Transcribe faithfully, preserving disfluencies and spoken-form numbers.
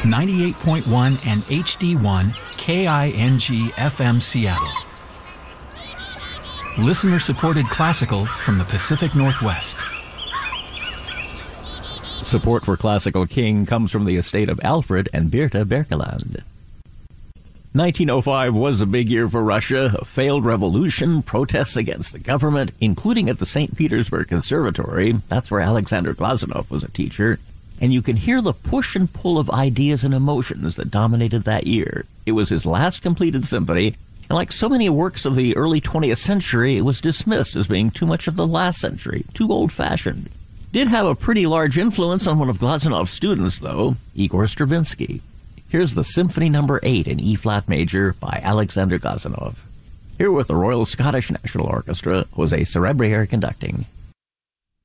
ninety-eight point one and H D one K I N G F M Seattle. Listener-supported classical from the Pacific Northwest. Support for Classical King comes from the estate of Alfred and Birta Berkeland. nineteen oh five was a big year for Russia. A failed revolution, protests against the government, including at the Saint Petersburg Conservatory. That's where Alexander Glazunov was a teacher. And you can hear the push and pull of ideas and emotions that dominated that year. It was his last completed symphony, and like so many works of the early twentieth century, it was dismissed as being too much of the last century, too old-fashioned. Did have a pretty large influence on one of Glazunov's students, though, Igor Stravinsky. Here's the Symphony Number eight in E-flat major by Alexander Glazunov. Here with the Royal Scottish National Orchestra, Jose Cerebriere conducting.